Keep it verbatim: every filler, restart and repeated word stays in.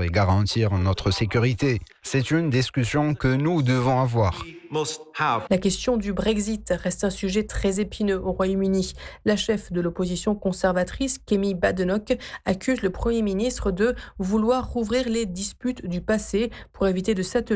et garantir notre sécurité. C'est une discussion que nous devons avoir. La question du Brexit reste un sujet très épineux au Royaume-Uni. La chef de l'opposition conservatrice, Kemi Badenoch, accuse le Premier ministre de vouloir rouvrir les disputes du passé pour éviter de s'atteler